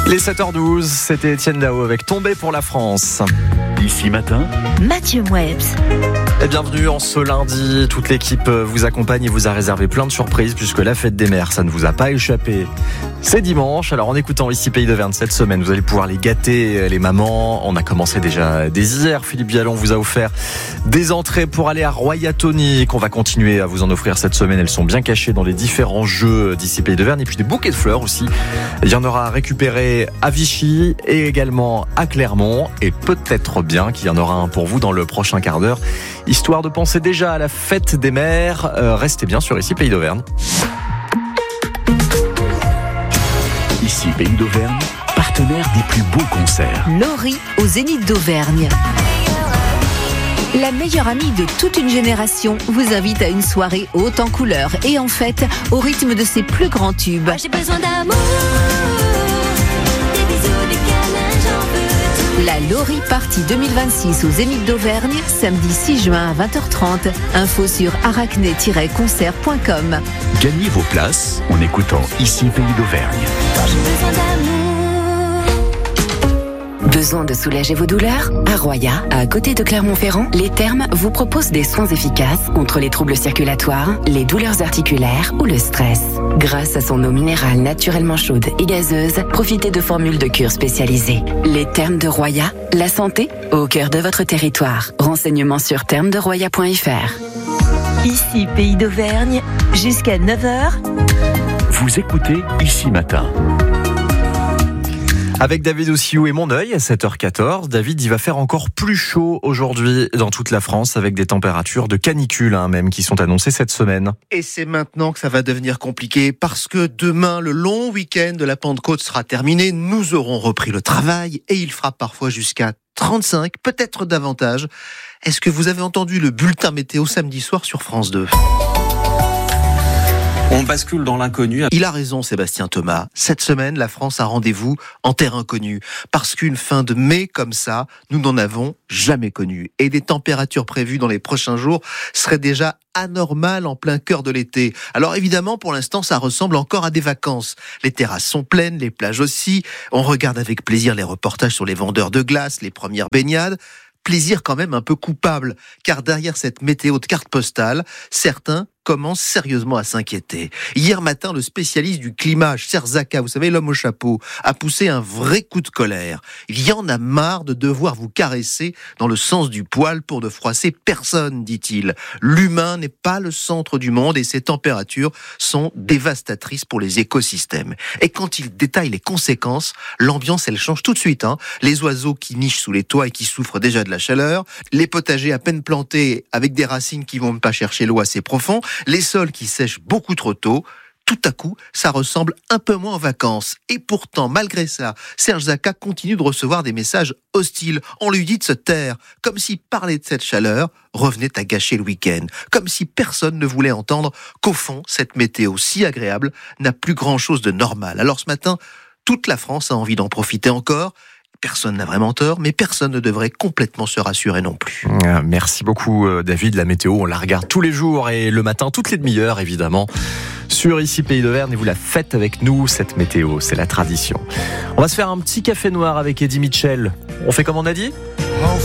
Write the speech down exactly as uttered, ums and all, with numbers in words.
Il est sept heures douze, c'était Étienne Dao avec Tombé pour la France. Ici matin, Mathieu Mouebs. Et bienvenue en ce lundi, toute l'équipe vous accompagne et vous a réservé plein de surprises puisque la fête des mères, ça ne vous a pas échappé. C'est dimanche, alors en écoutant ici Pays d'Auvergne cette semaine, vous allez pouvoir les gâter, les mamans. On a commencé déjà dès hier, Philippe Vialon vous a offert des entrées pour aller à Royatonic. On va continuer à vous en offrir cette semaine, elles sont bien cachées dans les différents jeux d'ici Pays d'Auvergne. Et puis des bouquets de fleurs aussi, il y en aura à récupérer à Vichy et également à Clermont. Et peut-être bien qu'il y en aura un pour vous dans le prochain quart d'heure. Histoire de penser déjà à la fête des mères, euh, restez bien sur ici Pays d'Auvergne. ici Pays d'Auvergne, partenaire des plus beaux concerts. Laurie au Zénith d'Auvergne. La meilleure amie de toute une génération vous invite à une soirée haute en couleurs et en fête au rythme de ses plus grands tubes. J'ai besoin d'amour, des bisous, des câlins, j'en veux tout. La Laurie Party deux mille vingt-six au Zénith d'Auvergne, samedi six juin à vingt heures trente. Info sur arachné tiret concert point com. Gagnez vos places en écoutant ici Pays d'Auvergne. J'ai besoin d'amour. Besoin de soulager vos douleurs ? À Roya, à côté de Clermont-Ferrand, les Thermes vous proposent des soins efficaces contre les troubles circulatoires, les douleurs articulaires ou le stress. Grâce à son eau minérale naturellement chaude et gazeuse, profitez de formules de cure spécialisées. Les Thermes de Roya, la santé au cœur de votre territoire. Renseignements sur thermes de roya point f r. Ici Pays d'Auvergne, jusqu'à neuf heures. Vous écoutez Ici Matin. Avec David Ossiou et Mon Oeil à sept heures quatorze. David, il va faire encore plus chaud aujourd'hui dans toute la France avec des températures de canicule hein, même qui sont annoncées cette semaine. Et c'est maintenant que ça va devenir compliqué parce que demain, le long week-end de la Pentecôte sera terminé. Nous aurons repris le travail et il fera parfois jusqu'à trente-cinq, peut-être davantage. Est-ce que vous avez entendu le bulletin météo samedi soir sur France deux ? On bascule dans l'inconnu. Il a raison, Sébastien Thomas. Cette semaine, la France a rendez-vous en terre inconnue. Parce qu'une fin de mai comme ça, nous n'en avons jamais connu. Et des températures prévues dans les prochains jours seraient déjà anormales en plein cœur de l'été. Alors évidemment, pour l'instant, ça ressemble encore à des vacances. Les terrasses sont pleines, les plages aussi. On regarde avec plaisir les reportages sur les vendeurs de glace, les premières baignades. Plaisir quand même un peu coupable, car derrière cette météo de carte postale, certains commence sérieusement à s'inquiéter. Hier matin, le spécialiste du climat, Serzaka, vous savez, l'homme au chapeau, a poussé un vrai coup de colère. Il y en a marre de devoir vous caresser dans le sens du poil pour ne froisser personne, dit-il. L'humain n'est pas le centre du monde et ces températures sont dévastatrices pour les écosystèmes. Et quand il détaille les conséquences, l'ambiance, elle change tout de suite. Hein. Les oiseaux qui nichent sous les toits et qui souffrent déjà de la chaleur, les potagers à peine plantés avec des racines qui vont pas chercher l'eau assez profond, les sols qui sèchent beaucoup trop tôt, tout à coup, ça ressemble un peu moins aux vacances. Et pourtant, malgré ça, Serzaka continue de recevoir des messages hostiles. On lui dit de se taire, comme si parler de cette chaleur revenait à gâcher le week-end. Comme si personne ne voulait entendre qu'au fond, cette météo si agréable n'a plus grand-chose de normal. Alors ce matin, toute la France a envie d'en profiter encore. Personne n'a vraiment tort, mais personne ne devrait complètement se rassurer non plus. Merci beaucoup David. La météo, on la regarde tous les jours et le matin, toutes les demi-heures évidemment, sur ici Pays d'Auvergne. Et vous la faites avec nous, cette météo, c'est la tradition. On va se faire un petit café noir avec Eddie Mitchell. On fait comme on a dit ?